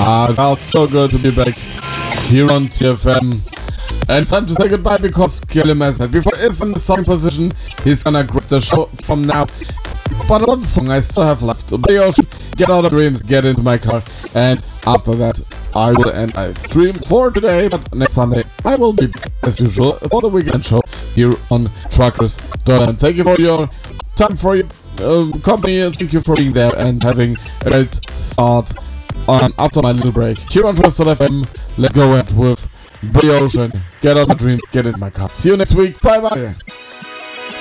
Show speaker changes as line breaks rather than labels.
Felt so good to be back here on TFM. And it's time to say goodbye because Kevin said before he's in the song position, he's gonna grab the show from now. But one song I still have left. Bay Ocean, Get Out of Dreams, Get Into My Car. And after that, I will end my stream for today. But next Sunday, I will be back as usual for the weekend show here on Truckers.fm. Thank you for your time, for your company. Thank you for being there and having a great start after my little break. Here on Truckers.fm, let's go ahead with Bay Ocean, Get Out of Dreams, Get Into My Car. See you next week. Bye bye.